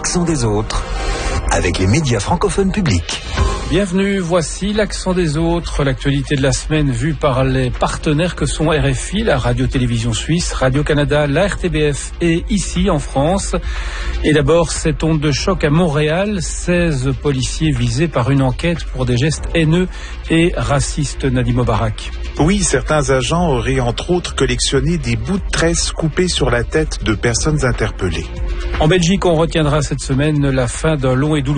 l'accent des autres avec les médias francophones publics. Bienvenue, voici l'accent des autres, l'actualité de la semaine vue par les partenaires que sont RFI, la radio-télévision suisse, Radio-Canada, la RTBF et ici en France. Et d'abord, cette onde de choc à Montréal, 16 policiers visés par une enquête pour des gestes haineux et racistes. Nadim Obarak. Oui, certains agents auraient entre autres collectionné des bouts de tresse coupés sur la tête de personnes interpellées. En Belgique, on retiendra cette semaine la fin d'un long et douloureux